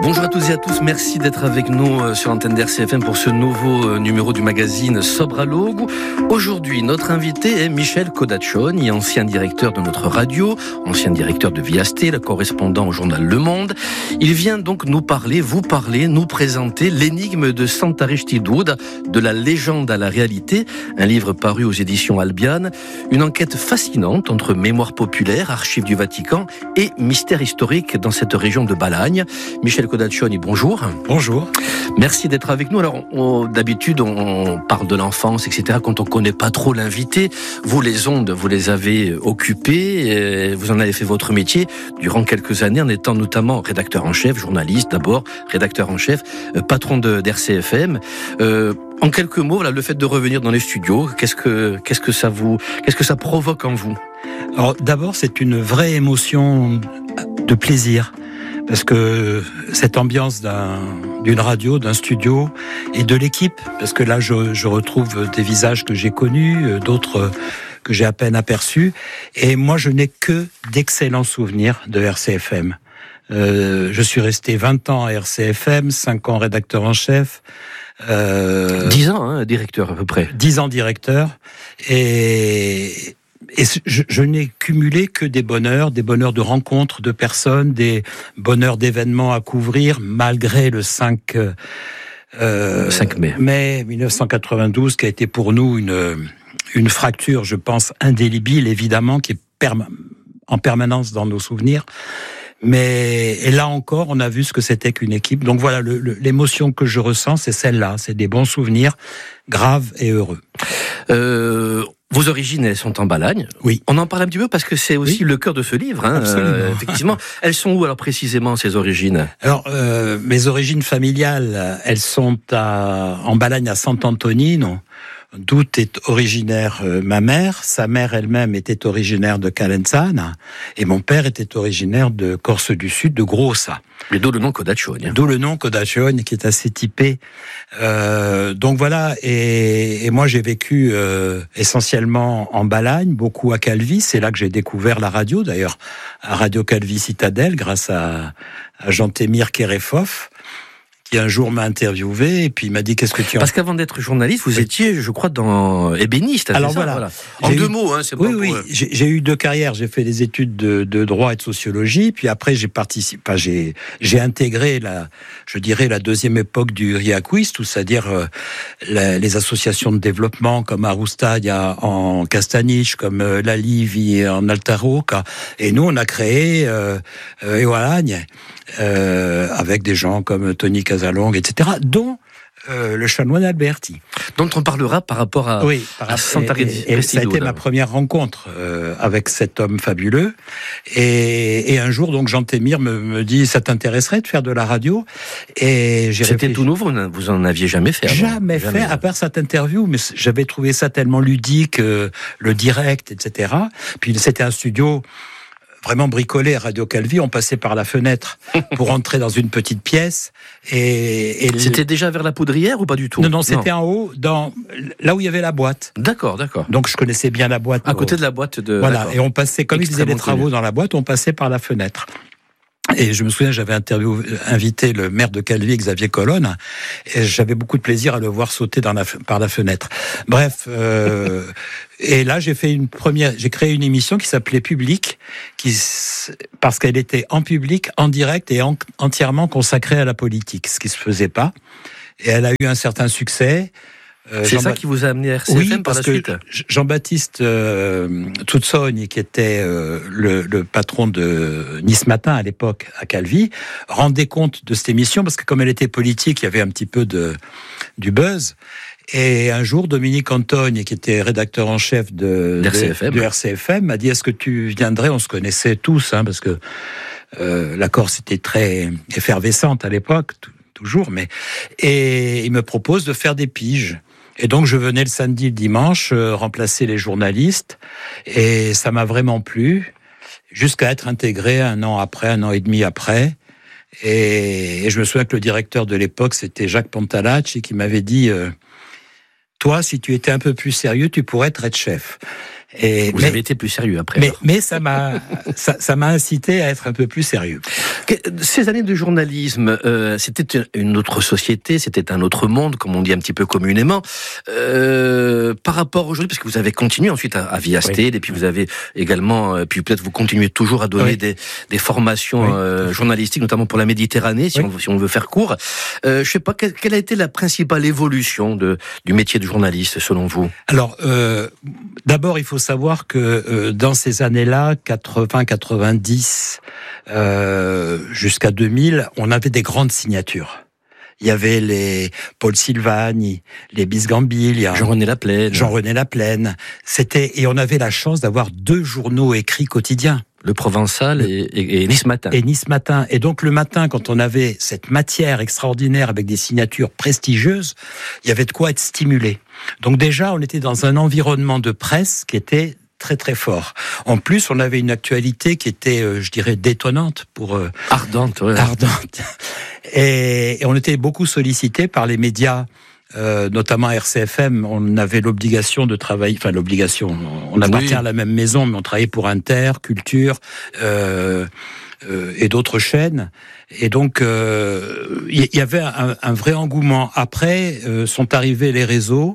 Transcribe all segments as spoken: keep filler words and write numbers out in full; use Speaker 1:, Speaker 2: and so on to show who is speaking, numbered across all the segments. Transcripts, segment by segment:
Speaker 1: Bonjour à tous et à tous, merci d'être avec nous sur l'antenne d'R C F M pour ce nouveau numéro du magazine Sobralogo. Aujourd'hui, notre invité est Michel Codaccioni, ancien directeur de notre radio, ancien directeur de Viasté, le correspondant au journal Le Monde. Il vient donc nous parler, vous parler, nous présenter l'énigme de Sant'Aristidude, de la légende à la réalité, un livre paru aux éditions Albiane, une enquête fascinante entre mémoire populaire, archives du Vatican et mystère historique dans cette région de Balagne. Michel Codaccioni, bonjour.
Speaker 2: Bonjour.
Speaker 1: Merci d'être avec nous. Alors, on, d'habitude, on parle de l'enfance, et cetera, quand on connaît pas trop l'invité. Vous, les ondes, vous les avez occupées, vous en avez fait votre métier durant quelques années, en étant notamment rédacteur en chef, journaliste d'abord, rédacteur en chef, patron de, d'R C F M. Euh, en quelques mots, là, le fait de revenir dans les studios, qu'est-ce que, qu'est-ce que ça vous, qu'est-ce que ça provoque en vous?
Speaker 2: Alors, d'abord, c'est une vraie émotion de plaisir. Parce que cette ambiance d'un, d'une radio, d'un studio et de l'équipe, parce que là je, je retrouve des visages que j'ai connus, d'autres que j'ai à peine aperçus, et moi je n'ai que d'excellents souvenirs de R C F M. Euh, je suis resté vingt ans à R C F M, cinq ans rédacteur en chef.
Speaker 1: Euh, dix ans, hein, directeur à peu près.
Speaker 2: dix ans directeur, et... Et je, je n'ai cumulé que des bonheurs, des bonheurs de rencontres de personnes, des bonheurs d'événements à couvrir, malgré le cinq, euh,
Speaker 1: cinq mai.
Speaker 2: mai mille neuf cent quatre-vingt-douze, qui a été pour nous une, une fracture, je pense, indélébile, évidemment, qui est perma- en permanence dans nos souvenirs. Mais et là encore, on a vu ce que c'était qu'une équipe. Donc voilà, le, le, l'émotion que je ressens, c'est celle-là. C'est des bons souvenirs, graves et heureux.
Speaker 1: Euh... Vos origines, elles sont en Balagne.
Speaker 2: Oui.
Speaker 1: On en parle un petit peu parce que c'est aussi
Speaker 2: oui.
Speaker 1: le cœur de ce livre. Hein.
Speaker 2: Absolument.
Speaker 1: Euh, effectivement. Elles sont où alors précisément ces origines?
Speaker 2: Alors, euh, mes origines familiales, elles sont à, en Balagne à Sant'Antonino, d'où est originaire euh, ma mère. Sa mère elle-même était originaire de Calenzana et mon père était originaire de Corse du Sud, de Grossa.
Speaker 1: Et d'où le nom Codaccioni.
Speaker 2: D'où le nom Codaccioni qui est assez typé. Euh, donc voilà, et, et moi j'ai vécu euh, essentiellement en Balagne, beaucoup à Calvi. C'est là que j'ai découvert la radio, d'ailleurs, à Radio Calvi Citadelle, grâce à, à Jean-Témir Kerefoff, qui un jour m'a interviewé et puis il m'a dit qu'est-ce que tu en...
Speaker 1: Parce qu'avant d'être journaliste, vous oui. étiez, je crois, dans ébéniste.
Speaker 2: Alors
Speaker 1: ça,
Speaker 2: voilà.
Speaker 1: voilà. En
Speaker 2: j'ai
Speaker 1: deux
Speaker 2: eu...
Speaker 1: mots, hein, c'est
Speaker 2: oui,
Speaker 1: pas
Speaker 2: oui.
Speaker 1: pour...
Speaker 2: J'ai, j'ai eu deux carrières. J'ai fait des études de, de droit et de sociologie, puis après j'ai participé, enfin, j'ai, j'ai intégré la, je dirais la deuxième époque du Riaquist, c'est-à-dire euh, la, les associations de développement comme Arustadia en Castaniche, comme euh, la Livie en Altaroca, et nous on a créé euh, euh, Eolagne. Euh, avec des gens comme Tony Casalong, et cetera, dont euh, le chanoine Alberti.
Speaker 1: Dont on parlera par rapport à,
Speaker 2: oui, par
Speaker 1: à Sant'Aristidude. Et, et
Speaker 2: ça a été ma première rencontre euh, avec cet homme fabuleux. Et, et un jour, donc, Jean-Témir me, me dit, ça t'intéresserait de faire de la radio? Et j'ai
Speaker 1: C'était
Speaker 2: réfléchi.
Speaker 1: tout nouveau, vous en aviez jamais fait avant.
Speaker 2: Jamais, jamais fait, à part cette interview, mais j'avais trouvé ça tellement ludique, euh, le direct, et cetera. Puis c'était un studio vraiment bricolé à Radio Calvi, on passait par la fenêtre pour entrer dans une petite pièce. Et, et
Speaker 1: c'était le... déjà vers la Poudrière ou pas du tout?
Speaker 2: Non, non, c'était non. En haut, dans là où il y avait la boîte.
Speaker 1: D'accord, d'accord.
Speaker 2: Donc je connaissais bien la boîte.
Speaker 1: À côté de la boîte de...
Speaker 2: Voilà,
Speaker 1: d'accord.
Speaker 2: Et on passait, comme il faisait des travaux dans la boîte, on passait par la fenêtre. Et je me souviens, j'avais interviewé, invité le maire de Calvi, Xavier Colonne, et j'avais beaucoup de plaisir à le voir sauter dans la, par la fenêtre. Bref, euh, et là j'ai fait une première, j'ai créé une émission qui s'appelait Public, qui, parce qu'elle était en public, en direct et en, entièrement consacrée à la politique, ce qui se faisait pas. Et elle a eu un certain succès.
Speaker 1: Euh, c'est Jean ça ba... qui vous a amené à R C F M
Speaker 2: oui,
Speaker 1: par la suite?
Speaker 2: Jean-Baptiste euh, Toutsogne, qui était euh, le, le patron de Nice Matin à l'époque à Calvi, rendait compte de cette émission parce que comme elle était politique, il y avait un petit peu de du buzz. Et un jour, Dominique Antogne, qui était rédacteur en chef de,
Speaker 1: R C F M.
Speaker 2: de, de R C F M, m'a dit est-ce que tu viendrais? On se connaissait tous, hein, parce que euh, la Corse était très effervescente à l'époque, t- toujours. Mais et il me propose de faire des piges. Et donc, je venais le samedi, le dimanche, euh, remplacer les journalistes. Et ça m'a vraiment plu, jusqu'à être intégré un an après, un an et demi après. Et, et je me souviens que le directeur de l'époque, c'était Jacques Pantalacci, qui m'avait dit euh, « Toi, si tu étais un peu plus sérieux, tu pourrais être chef. » Et,
Speaker 1: Vous
Speaker 2: mais,
Speaker 1: avez été plus sérieux après.
Speaker 2: Mais, mais ça m'a, ça, ça m'a incité à être un peu plus sérieux.
Speaker 1: Ces années de journalisme, euh, c'était une autre société, c'était un autre monde, comme on dit un petit peu communément. Euh, par rapport aujourd'hui, parce que vous avez continué ensuite à, à Viasted, oui. et puis vous avez également, euh, puis peut-être vous continuez toujours à donner oui. des, des formations oui. euh, journalistiques, notamment pour la Méditerranée, si, oui. on, si on veut faire court. Euh, je sais pas, quelle, quelle a été la principale évolution de, du métier de journaliste, selon vous ?
Speaker 2: Alors, euh, d'abord, il faut savoir que euh, dans ces années-là, quatre-vingts quatre-vingt-dix, euh, jusqu'à deux mille, on avait des grandes signatures. Il y avait les Paul Silvani, les Bisgambil,
Speaker 1: Jean-René Laplaine.
Speaker 2: Jean-René Laplaine. C'était, et on avait la chance d'avoir deux journaux écrits quotidiens.
Speaker 1: Le Provençal le, et, et, et Nice Matin.
Speaker 2: Et Nice Matin. Et donc le matin, quand on avait cette matière extraordinaire avec des signatures prestigieuses, il y avait de quoi être stimulé. Donc déjà, on était dans un environnement de presse qui était très très fort. En plus, on avait une actualité qui était, euh, je dirais, détonnante pour euh,
Speaker 1: ardente, ouais.
Speaker 2: ardente. Et, et on était beaucoup sollicité par les médias. Euh, notamment R C F M, on avait l'obligation de travailler, enfin l'obligation, on appartient oui. à la même maison, mais on travaillait pour Inter, Culture euh, euh, et d'autres chaînes. Et donc, il euh, y, y avait un, un vrai engouement. Après, euh, sont arrivés les réseaux,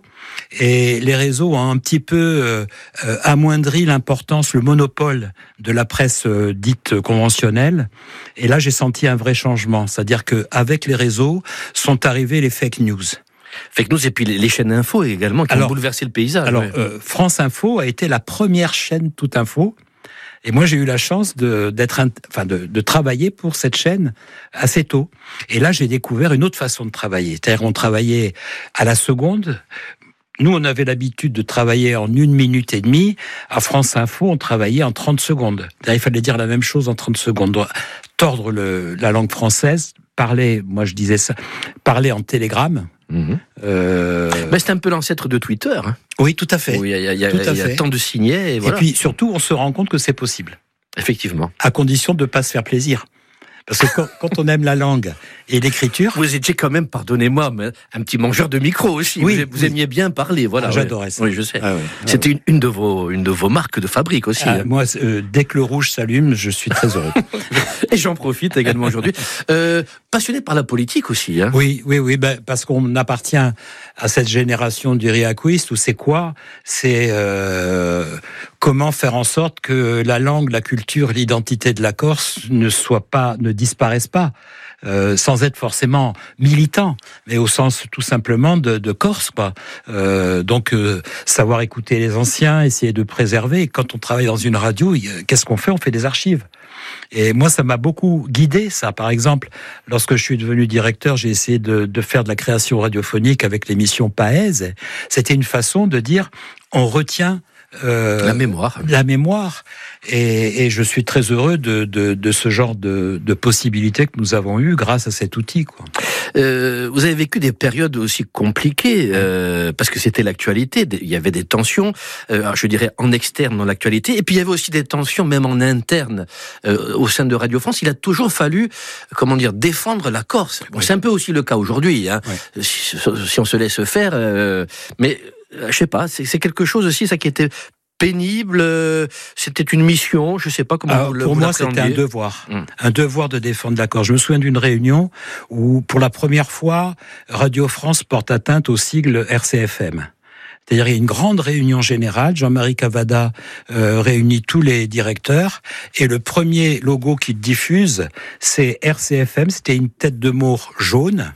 Speaker 2: et les réseaux ont un petit peu euh, euh, amoindri l'importance, le monopole de la presse euh, dite conventionnelle. Et là, j'ai senti un vrai changement. C'est-à-dire qu'avec les réseaux, sont arrivés les fake news.
Speaker 1: Fake news et puis les chaînes info également qui alors, ont bouleversé le paysage.
Speaker 2: Alors,
Speaker 1: ouais.
Speaker 2: euh, France Info a été la première chaîne toute info. Et moi, j'ai eu la chance de, d'être, enfin, de, de travailler pour cette chaîne assez tôt. Et là, j'ai découvert une autre façon de travailler. C'est-à-dire, on travaillait à la seconde. Nous, on avait l'habitude de travailler en une minute et demie. À France Info, on travaillait en trente secondes. C'est-à-dire, il fallait dire la même chose en trente secondes. Tordre le, la langue française, parler, moi je disais ça, parler en télégramme. Mmh.
Speaker 1: Euh... Ben, c'est un peu l'ancêtre de Twitter. Hein.
Speaker 2: Oui, tout à fait.
Speaker 1: Il y a, y a, y a, y a tant de signets. Et, voilà.
Speaker 2: Et puis surtout, on se rend compte que c'est possible.
Speaker 1: Effectivement.
Speaker 2: À condition de ne pas se faire plaisir. Parce que quand, quand on aime la langue et l'écriture...
Speaker 1: Vous étiez quand même, pardonnez-moi, mais un petit mangeur de micro aussi.
Speaker 2: Oui,
Speaker 1: vous, vous
Speaker 2: oui.
Speaker 1: aimiez bien parler. Voilà,
Speaker 2: ah, j'adorais ça.
Speaker 1: Oui, je sais.
Speaker 2: Ah, ouais.
Speaker 1: C'était une, une, de vos, une de vos marques de fabrique aussi.
Speaker 2: Ah,
Speaker 1: hein.
Speaker 2: Moi, euh, dès que le rouge s'allume, je suis très heureux.
Speaker 1: Et j'en profite également aujourd'hui. Euh, passionné par la politique aussi. Hein.
Speaker 2: Oui, oui, oui, ben, parce qu'on appartient à cette génération du Riaquist, où c'est quoi ? C'est euh, comment faire en sorte que la langue, la culture, l'identité de la Corse ne soient pas, ne disparaissent pas. Euh, sans être forcément militant, mais au sens tout simplement de, de Corse, quoi. Euh, donc, euh, savoir écouter les anciens, essayer de préserver. Et quand on travaille dans une radio, qu'est-ce qu'on fait ? On fait des archives. Et moi, ça m'a beaucoup guidé, ça. Par exemple, lorsque je suis devenu directeur, j'ai essayé de, de faire de la création radiophonique avec l'émission Paèse. C'était une façon de dire, on retient Euh,
Speaker 1: la mémoire.
Speaker 2: La mémoire. Et, et je suis très heureux de, de, de ce genre de, de possibilités que nous avons eues grâce à cet outil, quoi.
Speaker 1: Euh, vous avez vécu des périodes aussi compliquées, euh, parce que c'était l'actualité. Il y avait des tensions, euh, je dirais, en externe dans l'actualité. Et puis il y avait aussi des tensions même en interne euh, au sein de Radio France. Il a toujours fallu, comment dire, défendre la Corse. Bon, oui. C'est un peu aussi le cas aujourd'hui, hein, oui. si, si on se laisse faire. Euh, mais je sais pas, c'est, c'est quelque chose aussi, ça qui était pénible, euh, c'était une mission, je sais pas comment
Speaker 2: Alors,
Speaker 1: vous,
Speaker 2: pour
Speaker 1: vous
Speaker 2: moi, c'était un devoir,
Speaker 1: hum.
Speaker 2: un devoir de défendre la Corse. Je me souviens d'une réunion où, pour la première fois, Radio France porte atteinte au sigle R C F M. C'est-à-dire, il y a une grande réunion générale. Jean-Marie Cavada euh, réunit tous les directeurs. Et le premier logo qu'il diffuse, c'est R C F M. C'était une tête de maure jaune,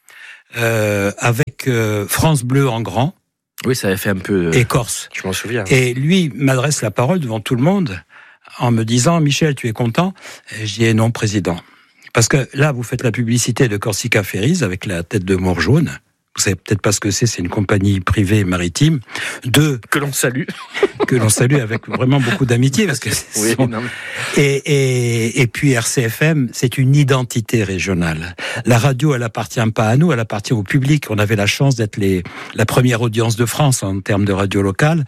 Speaker 2: euh, avec euh, France Bleu en grand.
Speaker 1: Oui, ça avait fait un peu...
Speaker 2: Euh, et Corse.
Speaker 1: Je m'en souviens.
Speaker 2: Et lui m'adresse la parole devant tout le monde en me disant « Michel, tu es content ?» Et je dis eh « Non, président. » Parce que là, vous faites la publicité de Corsica Ferries avec la tête de maure jaune. Vous savez peut-être pas ce que c'est, c'est une compagnie privée maritime. Deux,
Speaker 1: que l'on salue.
Speaker 2: que l'on salue avec vraiment beaucoup d'amitié. Parce que
Speaker 1: oui,
Speaker 2: sont...
Speaker 1: non, mais...
Speaker 2: et, et, et puis R C F M, c'est une identité régionale. La radio, elle appartient pas à nous, elle appartient au public. On avait la chance d'être les, la première audience de France en termes de radio locale.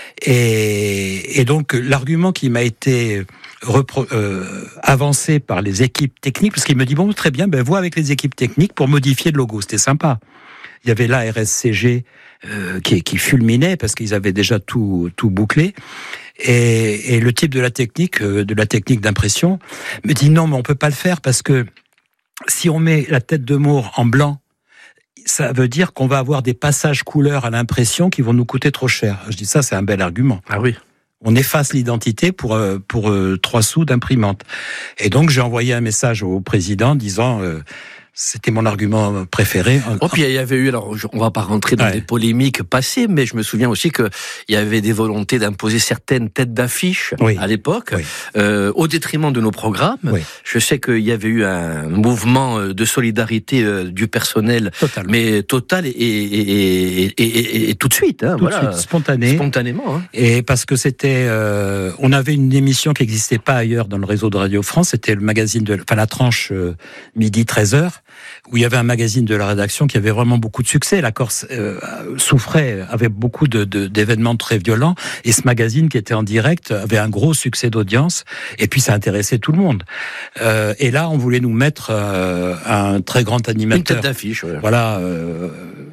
Speaker 2: Et, et donc, l'argument qui m'a été repro- euh, avancé par les équipes techniques, parce qu'il me dit, bon, très bien, ben, vois avec les équipes techniques pour modifier le logo. C'était sympa. il y avait l'A R S C G euh, qui, qui fulminait parce qu'ils avaient déjà tout, tout bouclé. Et, et le type de la technique, euh, de la technique d'impression, me dit non, mais on peut pas le faire parce que si on met la tête de Maure en blanc, ça veut dire qu'on va avoir des passages couleurs à l'impression qui vont nous coûter trop cher. Je dis ça, c'est un bel argument.
Speaker 1: Ah oui.
Speaker 2: On efface l'identité pour euh, pour euh, trois sous d'imprimante. Et donc j'ai envoyé un message au président disant euh, c'était mon argument préféré.
Speaker 1: Oh, puis il y avait eu, alors on va pas rentrer dans ouais. des polémiques passées, mais je me souviens aussi qu'il y avait des volontés d'imposer certaines têtes d'affiche oui. à l'époque, oui. euh, au détriment de nos programmes. Oui. Je sais qu'il y avait eu un mouvement de solidarité euh, du personnel, Total. mais total et, et, et, et, et, et tout de suite. Hein,
Speaker 2: tout
Speaker 1: voilà.
Speaker 2: de suite, spontané.
Speaker 1: Spontanément. Hein.
Speaker 2: Et parce que c'était... Euh, on avait une émission qui n'existait pas ailleurs dans le réseau de Radio France, c'était le magazine de... Enfin, la tranche euh, midi treize heures, où il y avait un magazine de la rédaction qui avait vraiment beaucoup de succès. La Corse euh, souffrait, avait beaucoup de, de, d'événements très violents, et ce magazine qui était en direct avait un gros succès d'audience, et puis ça intéressait tout le monde. Euh, et là, on voulait nous mettre euh, un très grand animateur.
Speaker 1: Une tête d'affiche, ouais.
Speaker 2: Voilà. Euh,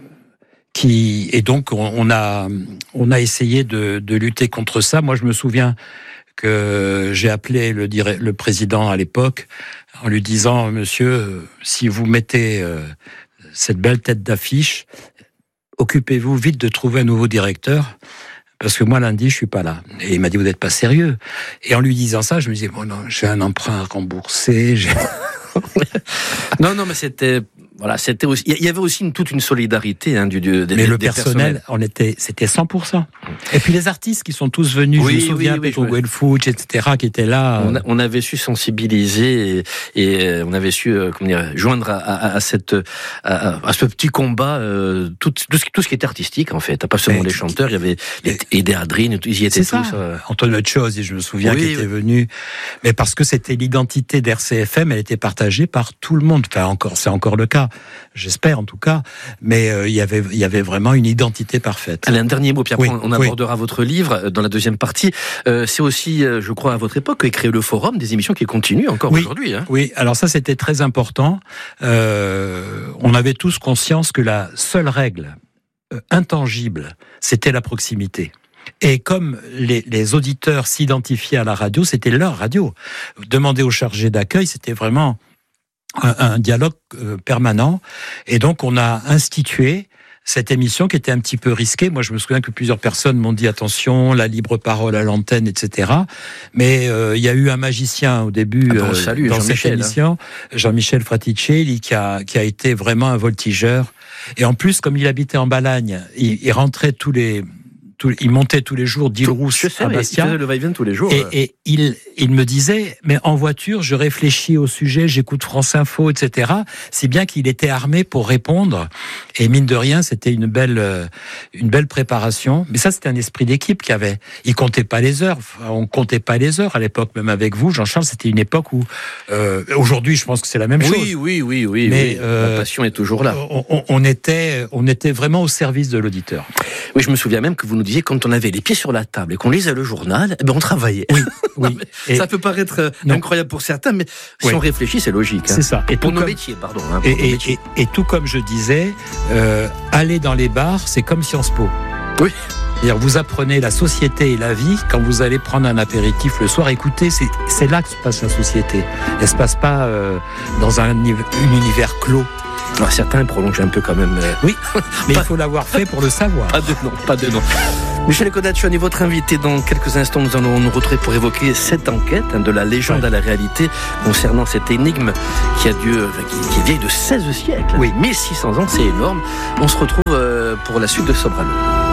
Speaker 2: qui, et donc, on, on, a, on a essayé de, de lutter contre ça. Moi, je me souviens que j'ai appelé le, le président à l'époque en lui disant « Monsieur, si vous mettez euh, cette belle tête d'affiche, occupez-vous vite de trouver un nouveau directeur, parce que moi, lundi, je suis pas là. » Et il m'a dit « Vous n'êtes pas sérieux ?» Et en lui disant ça, je me disais « Bon, non, j'ai un emprunt à rembourser. » j'ai...
Speaker 1: Non, non, mais c'était... Voilà, c'était aussi, il y avait aussi une, toute une solidarité hein, du, du des,
Speaker 2: mais le
Speaker 1: des
Speaker 2: personnel, on était, c'était cent pour cent. Et puis les artistes qui sont tous venus, oui, je me souviens, oui, oui, Pedro Wellfouch, et cetera, qui étaient là.
Speaker 1: On, a, on avait su sensibiliser et, et on avait su, euh, comment dire, joindre à, à, à cette, à, à ce petit combat euh, tout, tout, ce, tout ce qui était artistique en fait. Pas seulement mais, les chanteurs, il y avait les Aidé Adrien, ils y étaient
Speaker 2: c'est
Speaker 1: tous.
Speaker 2: Ça.
Speaker 1: Euh...
Speaker 2: Antoine Chose, je me souviens, oui, qui était oui. venu, mais parce que c'était l'identité d'R C F M, elle était partagée par tout le monde. Enfin, encore, c'est encore le cas. J'espère en tout cas, mais euh, il y avait il y avait vraiment une identité parfaite.
Speaker 1: Allez, un dernier mot, puis après oui, on abordera
Speaker 2: oui.
Speaker 1: votre livre dans la deuxième partie. Euh, c'est aussi, euh, je crois, à votre époque, qu'a créé le Forum, des émissions qui continuent encore
Speaker 2: oui,
Speaker 1: aujourd'hui. Hein.
Speaker 2: Oui, alors ça c'était très important. Euh, on avait tous conscience que la seule règle euh, intangible, c'était la proximité. Et comme les, les auditeurs s'identifiaient à la radio, c'était leur radio. Demander aux chargés d'accueil, c'était vraiment Un, un dialogue euh, permanent, et donc on a institué cette émission qui était un petit peu risquée. Moi, je me souviens que plusieurs personnes m'ont dit attention, la libre parole à l'antenne, et cetera. Mais euh, il y a eu un magicien au début
Speaker 1: ah bon, salut,
Speaker 2: euh, dans
Speaker 1: Jean-Michel,
Speaker 2: cette émission, hein. Jean-Michel Fraticelli, qui a qui a été vraiment un voltigeur. Et en plus, comme il habitait en Balagne, il, il rentrait tous les Tout, il montait tous les jours d'Île-Rousse à Bastia.
Speaker 1: Il faisait le va-et-vient tous les jours.
Speaker 2: Et, et il, il me disait, mais en voiture, je réfléchis au sujet, j'écoute France Info, et cetera. Si bien qu'il était armé pour répondre. Et mine de rien, c'était une belle, une belle préparation. Mais ça, c'était un esprit d'équipe qu'il y avait. Il comptait pas les heures. On comptait pas les heures à l'époque, même avec vous, Jean-Charles. C'était une époque où, euh, aujourd'hui, je pense que c'est la même
Speaker 1: oui,
Speaker 2: chose.
Speaker 1: Oui, oui, oui,
Speaker 2: mais
Speaker 1: oui.
Speaker 2: Euh,
Speaker 1: la passion est toujours là.
Speaker 2: On, on était, on était vraiment au service de l'auditeur.
Speaker 1: Oui, je me souviens même que vous nous disiez quand on avait les pieds sur la table et qu'on lisait le journal, eh ben on travaillait.
Speaker 2: Oui, oui.
Speaker 1: Et ça peut paraître non. incroyable pour certains, mais si oui. on réfléchit, c'est logique. Hein.
Speaker 2: C'est ça.
Speaker 1: Et pour nos
Speaker 2: comme...
Speaker 1: métiers, pardon. Hein,
Speaker 2: et, et, et, et tout comme je disais, euh, aller dans les bars, c'est comme Sciences Po.
Speaker 1: Oui.
Speaker 2: C'est-à-dire, vous apprenez la société et la vie quand vous allez prendre un apéritif le soir. Écoutez, c'est, c'est là que se passe la société. Elle ne se passe pas euh, dans un, un univers clos.
Speaker 1: Alors, certains prolongent un peu quand même. Euh...
Speaker 2: Oui, mais pas... il faut l'avoir fait pour le savoir.
Speaker 1: Pas de nom, pas de nom. Michel Kodachon est votre invité. Dans quelques instants, nous allons nous retrouver pour évoquer cette enquête hein, de la légende ouais. à la réalité concernant cette énigme qui a dû, qui, qui est vieille de seize siècles.
Speaker 2: Oui.
Speaker 1: mille six cents ans, c'est énorme. On se retrouve euh, pour la suite de Sobralo.